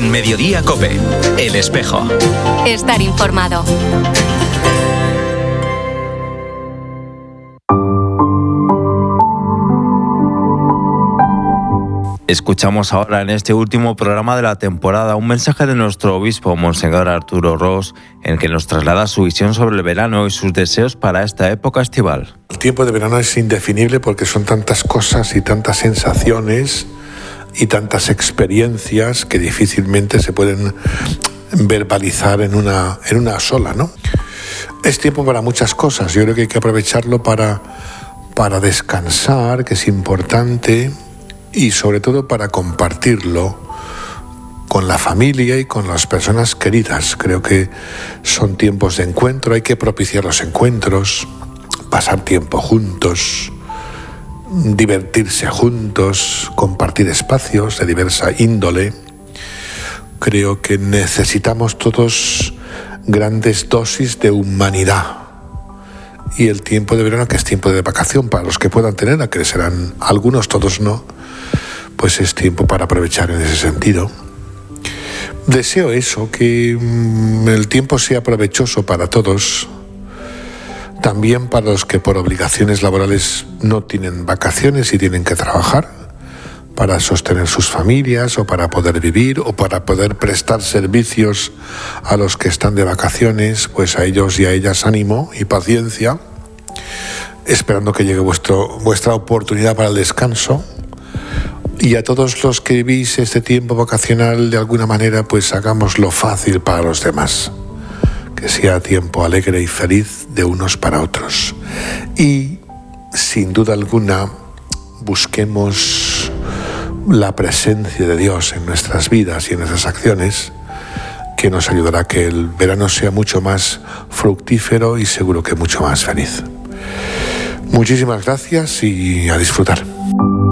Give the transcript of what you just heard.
En Mediodía COPE, El Espejo. Estar informado. Escuchamos ahora en este último programa de la temporada un mensaje de nuestro obispo, Monseñor Arturo Ros, en el que nos traslada su visión sobre el verano y sus deseos para esta época estival. El tiempo de verano es indefinible porque son tantas cosas y tantas sensaciones y tantas experiencias que difícilmente se pueden verbalizar en una sola, ¿no? Es tiempo para muchas cosas. Yo creo que hay que aprovecharlo para descansar, que es importante, y sobre todo para compartirlo con la familia y con las personas queridas. Creo que son tiempos de encuentro, hay que propiciar los encuentros, pasar tiempo juntos, divertirse juntos, compartir espacios de diversa índole. Creo que necesitamos todos grandes dosis de humanidad. Y el tiempo de verano, que es tiempo de vacación para los que puedan tener, a que serán algunos, todos no, pues es tiempo para aprovechar en ese sentido. Deseo eso, que el tiempo sea provechoso para todos, también para los que por obligaciones laborales no tienen vacaciones y tienen que trabajar para sostener sus familias o para poder vivir o para poder prestar servicios a los que están de vacaciones. Pues a ellos y a ellas ánimo y paciencia, esperando que llegue vuestra oportunidad para el descanso. Y a todos los que vivís este tiempo vacacional, de alguna manera, pues hagámoslo fácil para los demás. Que sea tiempo alegre y feliz de unos para otros. Y, sin duda alguna, busquemos la presencia de Dios en nuestras vidas y en nuestras acciones, que nos ayudará a que el verano sea mucho más fructífero y seguro que mucho más feliz. Muchísimas gracias y a disfrutar.